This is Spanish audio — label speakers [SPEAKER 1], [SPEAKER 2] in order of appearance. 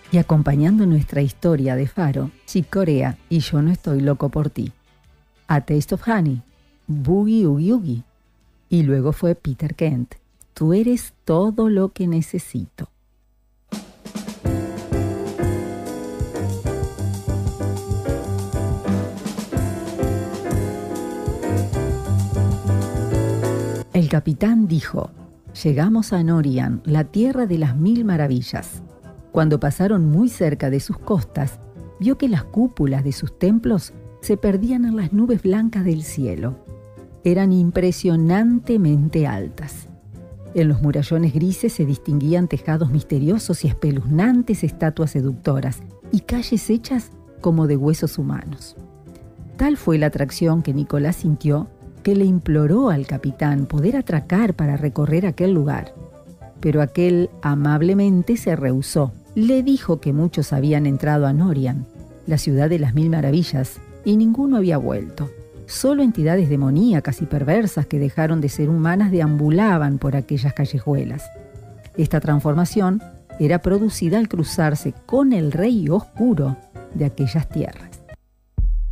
[SPEAKER 1] Y acompañando nuestra historia de Faro, Chick Corea y Yo no estoy loco por ti. A Taste of Honey, Boogie Oogie Oogie. Y luego fue Peter Kent, Tú eres todo lo que necesito. El capitán dijo: llegamos a Norian, la tierra de las 1000 maravillas. Cuando pasaron muy cerca de sus costas, vio que las cúpulas de sus templos se perdían en las nubes blancas del cielo. Eran impresionantemente altas. En los murallones grises se distinguían tejados misteriosos y espeluznantes estatuas seductoras y calles hechas como de huesos humanos. Tal fue la atracción que Nicolás sintió que le imploró al capitán poder atracar para recorrer aquel lugar. Pero aquel amablemente se rehusó. Le dijo que muchos habían entrado a Norian, la ciudad de las 1000 maravillas, y ninguno había vuelto. Solo entidades demoníacas y perversas que dejaron de ser humanas deambulaban por aquellas callejuelas. Esta transformación era producida al cruzarse con el rey oscuro de aquellas tierras.